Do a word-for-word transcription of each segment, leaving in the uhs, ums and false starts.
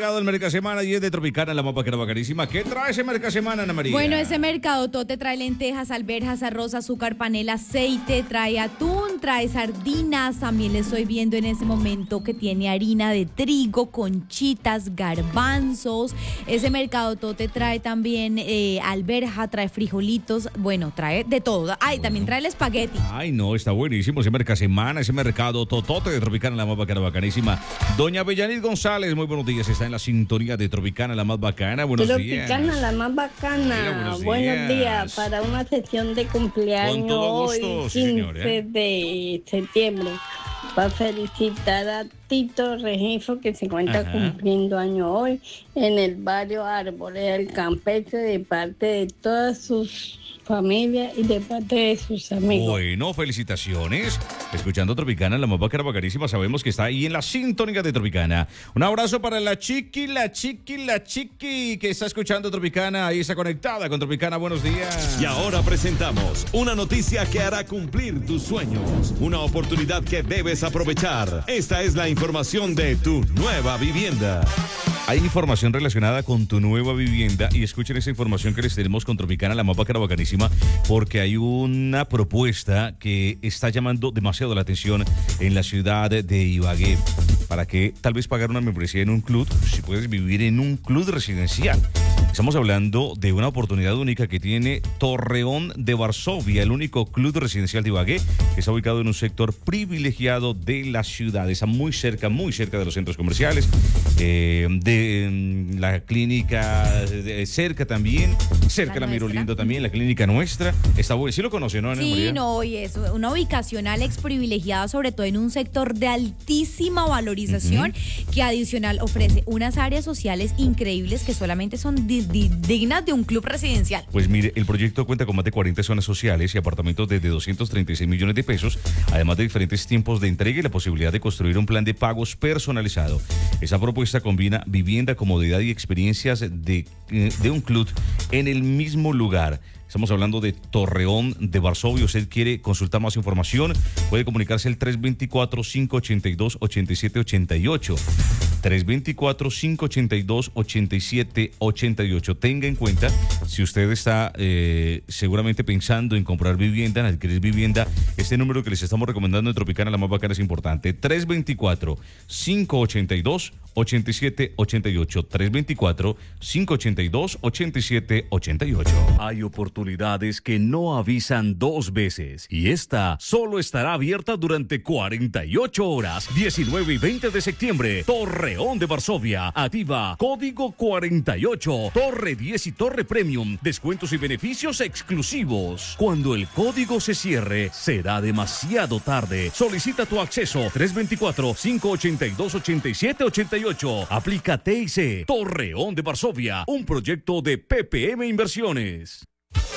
llegado el Mercasemana y es de Tropicana, la mapa que era bacanísima. ¿Qué trae ese Mercasemana, Ana María? Bueno, ese mercado tote trae lentejas, alberjas, arroz, azúcar, panela, aceite, trae atún, trae sardinas. También le estoy viendo en ese momento que tiene harina de trigo, conchitas, garbanzos. Ese mercado tote trae también eh, alberja, trae frijolitos. Bueno, trae de todo. Ay, también trae el espagueti. Ay, no, está buenísimo ese Mercasemana, ese mercado totote de Tropicana, la mapa que era bacanísima. Doña Bellanis González, muy buenos días. Está en la sintonía de Tropicana, la más bacana. Buenos días. Tropicana, la más bacana. Mira, buenos, buenos días. días para una sesión de cumpleaños Con todo gusto, hoy, sí, quince señor, ¿eh? de septiembre. Va a felicitar a Tito Regifo, que se encuentra Ajá. cumpliendo año hoy, en el barrio Arboleda del Campeche, de parte de todas sus familias y de parte de sus amigos. Bueno, felicitaciones. Escuchando Tropicana, la más bacana, bacanísima. Sabemos que está ahí en la sintonía de Tropicana. Un abrazo para la chiqui, la chiqui, la chiqui que está escuchando Tropicana. Ahí está conectada con Tropicana. Buenos días. Y ahora presentamos una noticia que hará cumplir tus sueños. Una oportunidad que debes aprovechar. Esta es la información de tu nueva vivienda. Hay información relacionada con tu nueva vivienda y escuchen esa información que les tenemos con Tropicana, la mapa cara bacanísima, porque hay una propuesta que está llamando demasiado la atención en la ciudad de Ibagué. ¿Para qué tal vez pagar una membresía en un club si puedes vivir en un club residencial? Estamos hablando de una oportunidad única que tiene Torreón de Varsovia, el único club residencial de Ibagué, que está ubicado en un sector privilegiado de la ciudad. Está muy cerca, muy cerca de los centros comerciales, eh, de mm, la clínica de, cerca también, cerca de la Mirolindo también, la clínica nuestra. Está bueno. ¿Sí lo conoce, no, Ana Sí, María? no, y es una ubicación Alex privilegiada, sobre todo en un sector de altísima valorización, uh-huh. que adicional ofrece unas áreas sociales increíbles que solamente son di- di- dignas de un club residencial. Pues mire, el proyecto cuenta con más de cuarenta zonas sociales y apartamentos desde doscientos treinta y seis millones de pesos, además de diferentes tiempos de entrega y la posibilidad de construir un plan de pagos personalizado. Esa propuesta combina vivienda, comodidad y experiencias de, de un club en el mismo lugar. Estamos hablando de Torreón de Varsovia. Usted quiere consultar más información, puede comunicarse al tres dos cuatro, cinco ocho dos, ocho siete ocho ocho. tres dos cuatro, cinco ocho dos, ocho siete ocho ocho. Tenga en cuenta, si usted está eh, seguramente pensando en comprar vivienda, en adquirir vivienda, este número que les estamos recomendando en Tropicana, la más bacana, es importante. tres dos cuatro, cinco ocho dos, ocho siete ocho ocho. tres dos cuatro, cinco ocho dos, ocho siete ocho ocho. Hay oportunidades que no avisan dos veces y esta solo estará abierta durante cuarenta y ocho horas. diecinueve y veinte de septiembre, Torreón de Varsovia. Activa Código cuarenta y ocho, Torre diez y Torre Premium. Descuentos y beneficios exclusivos. Cuando el código se cierre, será demasiado tarde. Solicita tu acceso. tres dos cuatro, cinco ocho dos, ocho siete ocho ocho. Aplica T I C. Torreón de Varsovia. Un proyecto de P P M Inversiones.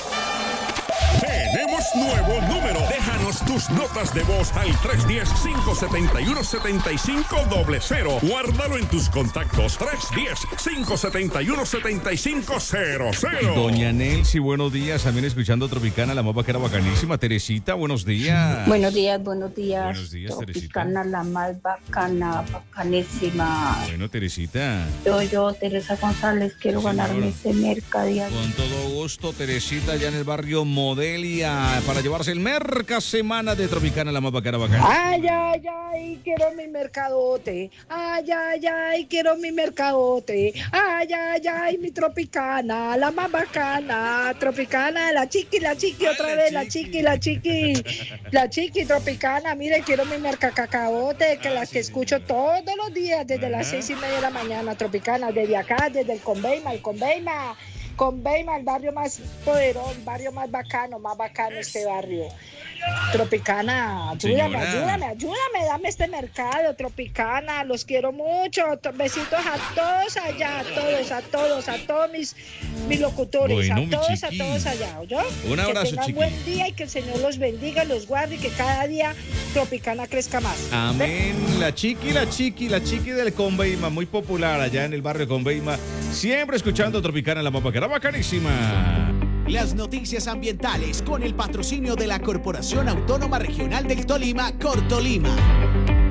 Tenemos nuevo número. Déjanos tus notas de voz al tres uno cero, cinco siete uno, siete cinco cero cero. Guárdalo en tus contactos. tres uno cero, cinco siete uno, siete cinco cero cero. Doña Nelcy, buenos días. También escuchando Tropicana, la más bacana, bacanísima. Teresita, buenos días. Buenos días, buenos días. Buenos días, Tropicana, Teresita. la más bacana, bacanísima. Bueno, Teresita. Yo, yo, Teresa González, quiero Sí, ganarme señora. ese mercadillo. Con todo gusto, Teresita, allá en el barrio Modelia, para llevarse el Mercasemana de Tropicana, la más bacana, bacana. Ay, ay, ay, quiero mi mercadote. Ay, ay, ay, quiero mi mercadote. Ay, ay, ay, mi Tropicana, la más bacana. Tropicana, la chiqui, la chiqui, Ay, otra la vez, la chiqui. chiqui, la chiqui. La chiqui Tropicana, mire, quiero mi mercacacaote, que Ah, las sí, que escucho señora. todos los días, desde Ajá. las seis y media de la mañana. Tropicana, desde acá, desde el Conveima, el Conveima. Conveima, el barrio más poderoso, el barrio más bacano, más bacano este barrio. Tropicana, ayúdame, Señora. ayúdame, ayúdame, dame este mercado, Tropicana, los quiero mucho. To- Besitos a todos allá, a todos, a todos, a todos mis, mis locutores, Bueno, a mi todos, a chiqui. todos allá, ¿oyó? Un abrazo, Que tengan chiqui. buen día y que el Señor los bendiga, los guarde y que cada día Tropicana crezca más. Amén. La chiqui, la chiqui, la chiqui del Conveima, muy popular allá en el barrio Conveima. Siempre escuchando Tropicana, la más bacana, bacanísima. Las noticias ambientales con el patrocinio de la Corporación Autónoma Regional del Tolima, Cortolima.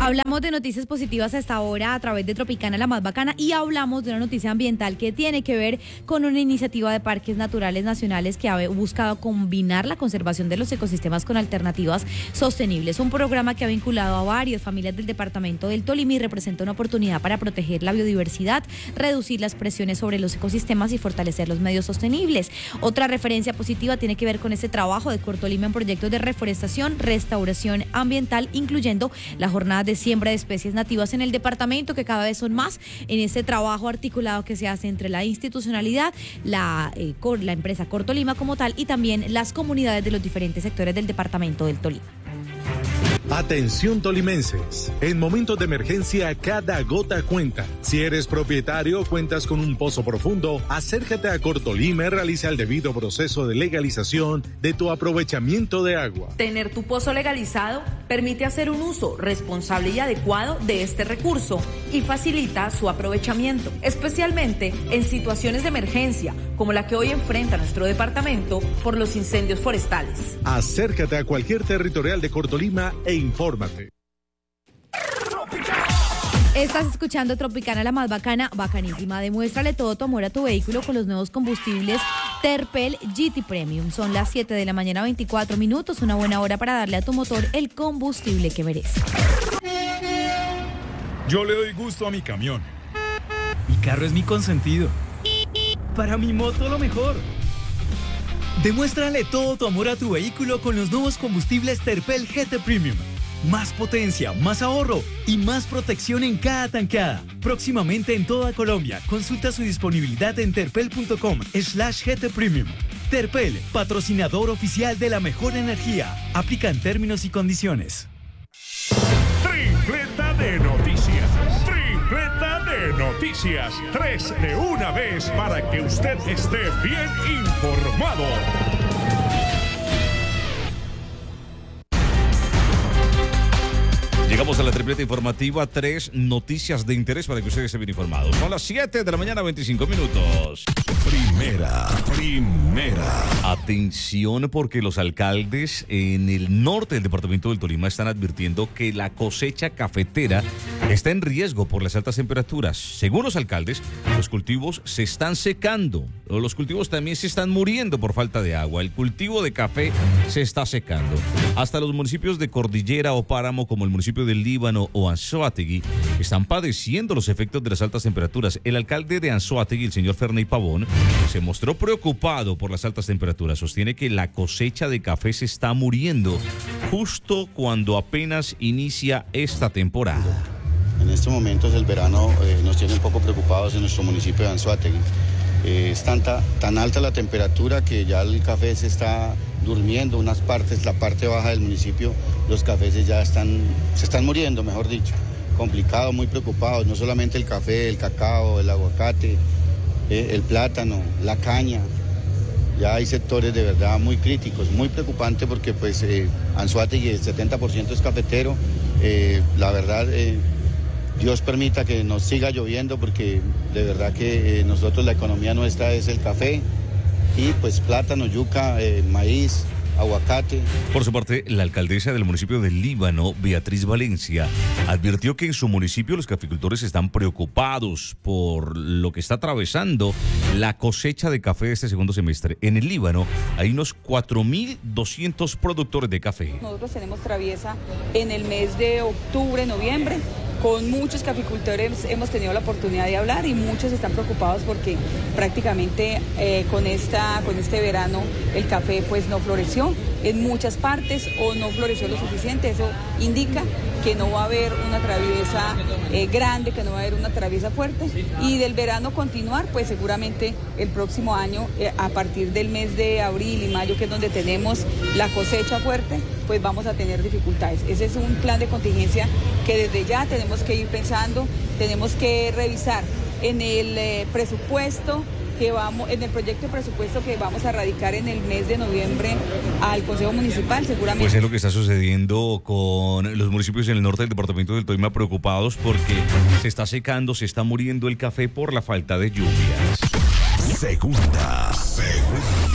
Hablamos de noticias positivas a esta hora a través de Tropicana, la más bacana, y hablamos de una noticia ambiental que tiene que ver con una iniciativa de parques naturales nacionales que ha buscado combinar la conservación de los ecosistemas con alternativas sostenibles. Un programa que ha vinculado a varias familias del departamento del Tolima y representa una oportunidad para proteger la biodiversidad, reducir las presiones sobre los ecosistemas y fortalecer los medios sostenibles. Otra referencia positiva tiene que ver con este trabajo de Cortolima en proyectos de reforestación, restauración ambiental, incluyendo la jornada de siembra de especies nativas en el departamento, que cada vez son más, en este trabajo articulado que se hace entre la institucionalidad, la, eh, la empresa Cortolima como tal y también las comunidades de los diferentes sectores del departamento del Tolima. Atención tolimenses, en momentos de emergencia cada gota cuenta. Si eres propietario o cuentas con un pozo profundo, acércate a Cortolima y realiza el debido proceso de legalización de tu aprovechamiento de agua. Tener tu pozo legalizado permite hacer un uso responsable y adecuado de este recurso y facilita su aprovechamiento, especialmente en situaciones de emergencia como la que hoy enfrenta nuestro departamento por los incendios forestales. Acércate a cualquier territorial de Cortolima e infórmate. Estás escuchando Tropicana, la más bacana, bacanísima. Demuéstrale todo tu amor a tu vehículo con los nuevos combustibles Terpel G T Premium. Son las siete de la mañana, veinticuatro minutos, una buena hora para darle a tu motor el combustible que merece. Yo le doy gusto a mi camión. Mi carro es mi consentido. Para mi moto lo mejor. Demuéstrale todo tu amor a tu vehículo con los nuevos combustibles Terpel G T Premium. Más potencia, más ahorro y más protección en cada tanqueada. Próximamente en toda Colombia. Consulta su disponibilidad en terpel.com slash GT Premium. Terpel, patrocinador oficial de la mejor energía. Aplican términos y condiciones. Tripleta de noticias. Tripleta de noticias. Tres de una vez para que usted esté bien informado. Llegamos a la tripleta informativa, tres noticias de interés para que ustedes estén bien informados. Son las siete de la mañana, veinticinco minutos. Primera, primera. Atención porque los alcaldes en el norte del departamento del Tolima están advirtiendo que la cosecha cafetera está en riesgo por las altas temperaturas. Según los alcaldes, los cultivos se están secando. Los cultivos también se están muriendo por falta de agua. El cultivo de café se está secando. Hasta los municipios de Cordillera o Páramo, como el municipio del Líbano o Anzoátegui, están padeciendo los efectos de las altas temperaturas. El alcalde de Anzoátegui, el señor Ferney Pavón, se mostró preocupado por las altas temperaturas. Sostiene que la cosecha de café se está muriendo justo cuando apenas inicia esta temporada. En estos momentos el verano eh, nos tiene un poco preocupados en nuestro municipio de Anzoátegui. Eh, es tanta, tan alta la temperatura que ya el café se está durmiendo. Unas partes, la parte baja del municipio, los cafés ya están, se están muriendo, mejor dicho. Complicado, muy preocupados, no solamente el café, el cacao, el aguacate, eh, el plátano, la caña. Ya hay sectores de verdad muy críticos, muy preocupante porque pues eh, Anzoátegui el setenta por ciento es cafetero. Eh, la verdad, eh, Dios permita que nos siga lloviendo porque de verdad que eh, nosotros la economía nuestra es el café y pues plátano, yuca, eh, maíz, aguacate. Por su parte, la alcaldesa del municipio del Líbano, Beatriz Valencia, advirtió que en su municipio los caficultores están preocupados por lo que está atravesando la cosecha de café de este segundo semestre. En el Líbano hay unos cuatro mil doscientos productores de café. Nosotros tenemos traviesa en el mes de octubre, noviembre. Con muchos caficultores hemos tenido la oportunidad de hablar y muchos están preocupados porque prácticamente eh, con, esta, con este verano el café pues no floreció en muchas partes o no floreció lo suficiente. Eso indica que no va a haber una traviesa eh, grande, que no va a haber una traviesa fuerte y del verano continuar pues seguramente el próximo año eh, a partir del mes de abril y mayo, que es donde tenemos la cosecha fuerte, pues vamos a tener dificultades. Ese es un plan de contingencia que desde ya tenemos que ir pensando, tenemos que revisar en el eh, presupuesto que vamos, en el proyecto de presupuesto que vamos a radicar en el mes de noviembre al Consejo Municipal, seguramente. Pues es lo que está sucediendo con los municipios en el norte del departamento del Tolima, preocupados porque se está secando, se está muriendo el café por la falta de lluvias. Segunda, segunda.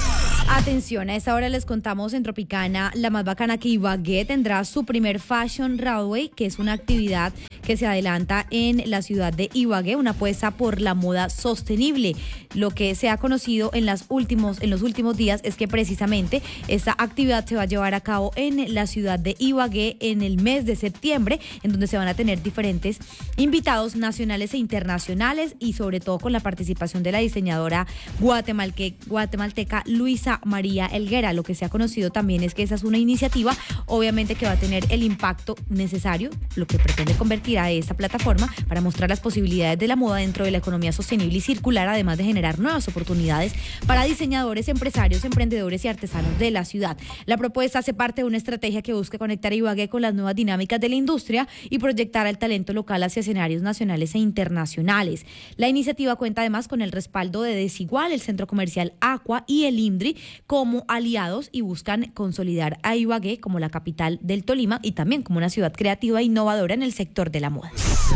Atención, a esta hora les contamos en Tropicana, la más bacana, que Ibagué tendrá su primer Fashion Runway, que es una actividad que se adelanta en la ciudad de Ibagué, una apuesta por la moda sostenible. Lo que se ha conocido en, las últimos, en los últimos días es que precisamente esta actividad se va a llevar a cabo en la ciudad de Ibagué en el mes de septiembre, en donde se van a tener diferentes invitados nacionales e internacionales y sobre todo con la participación de la diseñadora guatemalque, guatemalteca Luisa María Elguera. Lo que se ha conocido también es que esa es una iniciativa, obviamente, que va a tener el impacto necesario, lo que pretende convertir a esta plataforma para mostrar las posibilidades de la moda dentro de la economía sostenible y circular, además de generar nuevas oportunidades para diseñadores, empresarios, emprendedores y artesanos de la ciudad. La propuesta hace parte de una estrategia que busca conectar a Ibagué con las nuevas dinámicas de la industria y proyectar al talento local hacia escenarios nacionales e internacionales. La iniciativa cuenta además con el respaldo de Desigual, el centro comercial Aqua y el INDRI como aliados, y buscan consolidar a Ibagué como la capital del Tolima y también como una ciudad creativa e innovadora en el sector de la moda.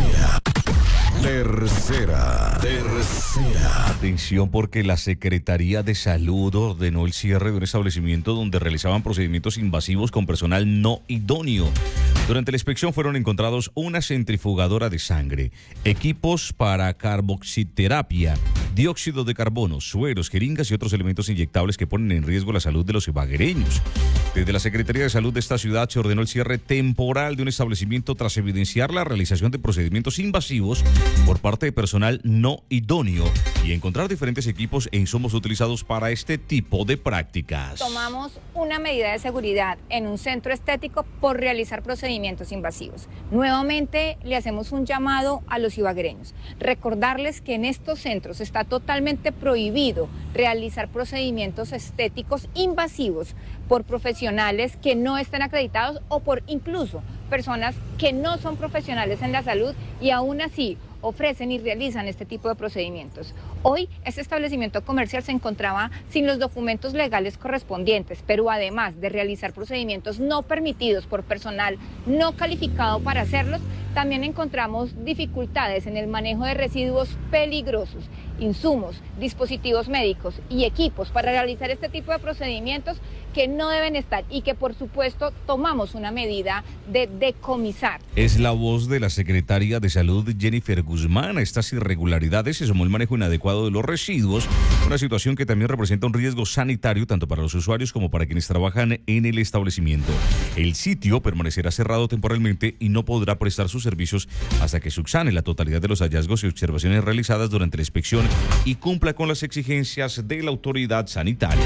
Tercera, tercera. Atención, porque la Secretaría de Salud ordenó el cierre de un establecimiento donde realizaban procedimientos invasivos con personal no idóneo. Durante la inspección fueron encontrados una centrifugadora de sangre, equipos para carboxiterapia, dióxido de carbono, sueros, jeringas y otros elementos inyectables que ponen en riesgo la salud de los ibaguereños. Desde la Secretaría de Salud de esta ciudad se ordenó el cierre temporal de un establecimiento tras evidenciar la realización de procedimientos invasivos por parte de personal no idóneo y encontrar diferentes equipos e insumos utilizados para este tipo de prácticas. Tomamos una medida de seguridad en un centro estético por realizar procedimientos invasivos. Nuevamente le hacemos un llamado a los ibaguereños. Recordarles que en estos centros está totalmente prohibido realizar procedimientos estéticos invasivos por profesionales que no estén acreditados o por incluso personas que no son profesionales en la salud y aún así ofrecen y realizan este tipo de procedimientos. Hoy, este establecimiento comercial se encontraba sin los documentos legales correspondientes, pero además de realizar procedimientos no permitidos por personal no calificado para hacerlos, también encontramos dificultades en el manejo de residuos peligrosos, insumos, dispositivos médicos y equipos para realizar este tipo de procedimientos que no deben estar y que por supuesto tomamos una medida de decomisar. Es la voz de la secretaria de Salud, Jennifer Guzmán. A estas irregularidades se sumó el manejo inadecuado de los residuos, una situación que también representa un riesgo sanitario tanto para los usuarios como para quienes trabajan en el establecimiento. El sitio permanecerá cerrado temporalmente y no podrá prestar sus servicios hasta que subsane la totalidad de los hallazgos y observaciones realizadas durante la inspección y cumpla con las exigencias de la autoridad sanitaria.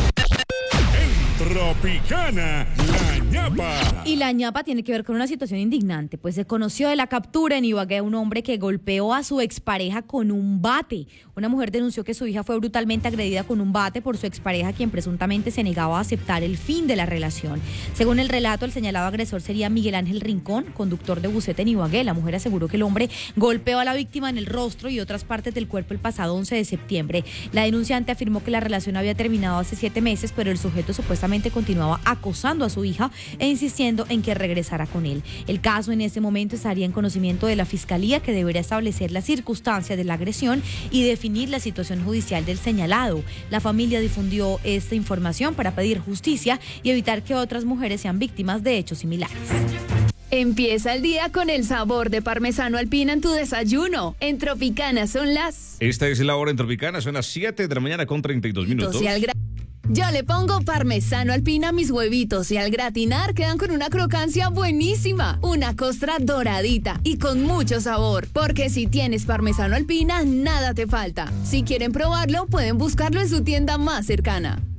Tropicana, la ñapa. Y la ñapa tiene que ver con una situación indignante, pues se conoció de la captura en Ibagué de un hombre que golpeó a su expareja con un bate. Una mujer denunció que su hija fue brutalmente agredida con un bate por su expareja, quien presuntamente se negaba a aceptar el fin de la relación. Según el relato, el señalado agresor sería Miguel Ángel Rincón, conductor de buseta en Ibagué. La mujer aseguró que el hombre golpeó a la víctima en el rostro y otras partes del cuerpo el pasado once de septiembre. La denunciante afirmó que la relación había terminado hace siete meses, pero el sujeto supuestamente continuaba acosando a su hija e insistiendo en que regresara con él. El caso en este momento estaría en conocimiento de la Fiscalía, que deberá establecer las circunstancias de la agresión y definir la situación judicial del señalado. La familia difundió esta información para pedir justicia y evitar que otras mujeres sean víctimas de hechos similares. Empieza el día con el sabor de parmesano alpina en tu desayuno. En Tropicana son las... Esta es la hora en Tropicana, son las siete de la mañana con treinta y dos minutos. Yo le pongo parmesano alpina a mis huevitos y al gratinar quedan con una crocancia buenísima, una costra doradita y con mucho sabor. Porque si tienes parmesano alpina, nada te falta. Si quieren probarlo, pueden buscarlo en su tienda más cercana.